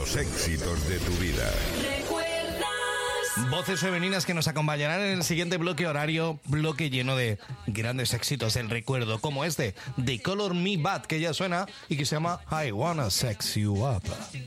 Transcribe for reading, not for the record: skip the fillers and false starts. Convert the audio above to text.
Los éxitos de tu vida. Voces femeninas que nos acompañarán en el siguiente bloque horario, bloque lleno de grandes éxitos del recuerdo, como este de Color Me Bad, que ya suena y que se llama I Wanna Sex You Up.